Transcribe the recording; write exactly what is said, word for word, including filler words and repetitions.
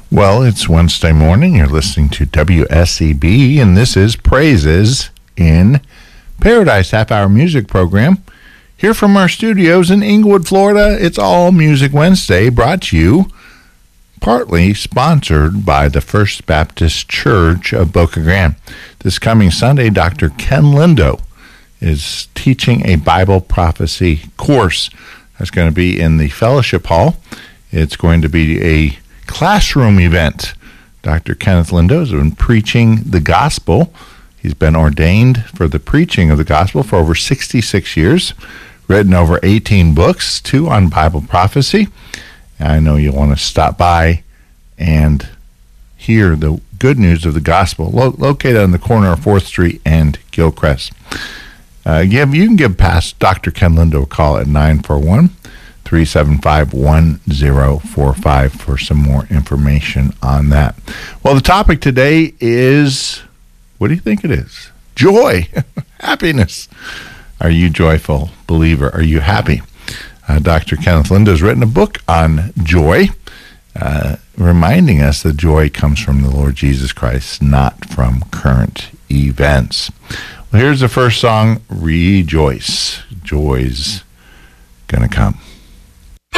Well, it's Wednesday morning. You're listening to W S E B, and this is Praises in Paradise, half-hour music program. Here from our studios in Inglewood, Florida, it's All Music Wednesday, brought to you, partly sponsored by the First Baptist Church of Boca Grande. This coming Sunday, Doctor Ken Lindo is teaching a Bible prophecy course. That's going to be in the Fellowship Hall. It's going to be a classroom event. Doctor Kenneth Lindo has been preaching the gospel. He's been ordained for the preaching of the gospel for over sixty-six years, written over eighteen books, two on Bible prophecy. I know you'll want to stop by and hear the good news of the gospel, lo- located on the corner of fourth Street and Gilchrist. Uh, give, you can give past Doctor Ken Lindo a call at nine four one, three seven five, one zero four five for some more information on that. Well, the topic today is, what do you think it is? Joy, happiness. Are you joyful, believer? Are you happy? Uh, Doctor Kenneth Lindo has written a book on joy, uh, reminding us that joy comes from the Lord Jesus Christ, not from current events. Well, here's the first song, Rejoice. Joy's gonna come.